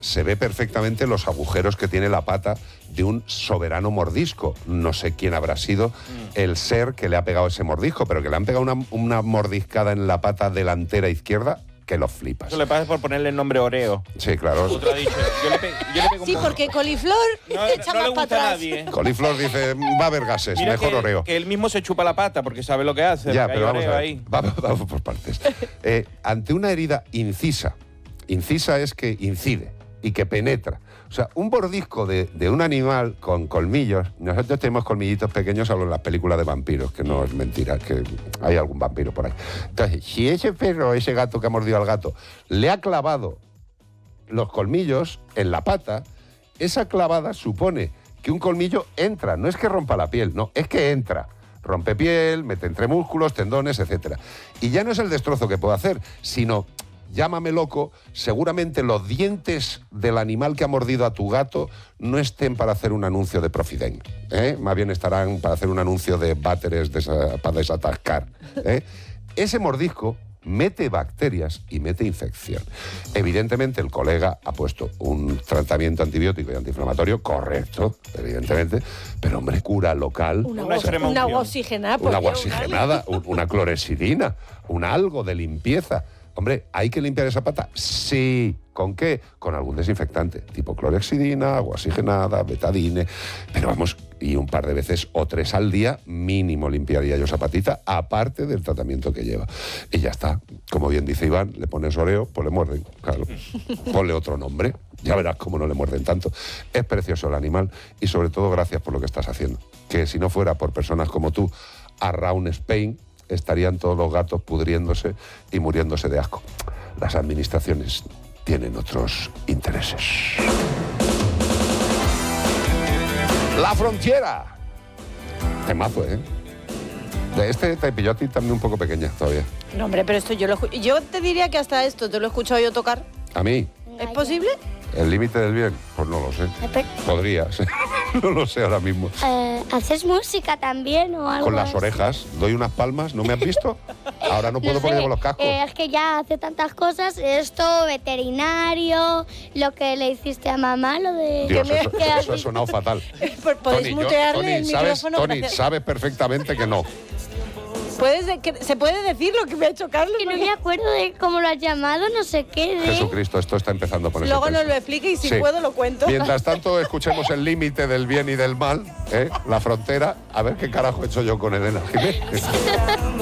se ve perfectamente los agujeros que tiene la pata de un soberano mordisco. No sé quién habrá sido el ser que le ha pegado ese mordisco, pero que le han pegado una mordiscada en la pata delantera izquierda que los flipas. Eso le pasa por ponerle el nombre Oreo. Sí, claro. Otro ha dicho. Yo le pego Sí, porque coliflor echa no le más para gusta a atrás. nadie. Coliflor dice, va a haber gases, Mira mejor que, Oreo. que él mismo se chupa la pata porque sabe lo que hace. Ya, porque pero hay vamos Oreo a ver. ahí. Vamos por partes. Ante una herida incisa es que incide y que penetra. O sea, un mordisco de un animal con colmillos, nosotros tenemos colmillitos pequeños solo en las películas de vampiros, que no es mentira, que hay algún vampiro por ahí. Entonces, si ese perro, ese gato que ha mordido al gato, le ha clavado los colmillos en la pata, esa clavada supone que un colmillo entra, no es que rompa la piel, no, es que entra. Rompe piel, mete entre músculos, tendones, etc. Y ya no es el destrozo que puede hacer, sino, llámame loco, seguramente los dientes del animal que ha mordido a tu gato no estén para hacer un anuncio de Profiden, ¿eh? Más bien estarán para hacer un anuncio de váteres para desatascar, ¿eh? Ese mordisco mete bacterias y mete infección. Evidentemente el colega ha puesto un tratamiento antibiótico y antiinflamatorio correcto, evidentemente, pero hombre, cura local. Una extrema agua unción. oxigenada. Una agua podría oxigenada, una clorexidina, un algo de limpieza. Hombre, ¿hay que limpiar esa pata? Sí. ¿Con qué? Con algún desinfectante, tipo clorexidina, agua oxigenada, betadine. Pero vamos, y un par de veces o 3 al día, mínimo limpiaría yo esa patita, aparte del tratamiento que lleva. Y ya está. Como bien dice Iván, le pones Oreo, pues le muerden. Claro. Ponle otro nombre. Ya verás cómo no le muerden tanto. Es precioso el animal y sobre todo gracias por lo que estás haciendo. Que si no fuera por personas como tú, around Spain, estarían todos los gatos pudriéndose y muriéndose de asco. Las administraciones tienen otros intereses. La Frontiera. Temazo, ¿eh? De este te pilló a ti también un poco pequeña todavía. No, hombre, pero esto yo te diría que hasta esto te lo he escuchado yo tocar. A mí, ¿Es posible? el límite del bien, pues no lo sé. Podría ser. No lo sé ahora mismo. ¿Haces música también o algo Con las así? orejas, doy unas palmas, ¿no me has visto? Ahora no puedo sé, porque llevo los cascos. es que ya hace tantas cosas, esto, veterinario, lo que le hiciste a mamá, lo de... Dios, que eso ha sonado fatal. Podéis mutearle el micrófono. Tony, sabes perfectamente que no. ¿Se puede decir lo que me ha hecho Carlos? Que no me acuerdo de cómo lo has llamado, no sé qué. Jesucristo, esto está empezando a ponerse Luego nos tenso. lo explique y si Sí. puedo lo cuento. Mientras tanto, escuchemos el límite del bien y del mal, ¿eh? La frontera. A ver qué carajo he hecho yo con Elena Jiménez.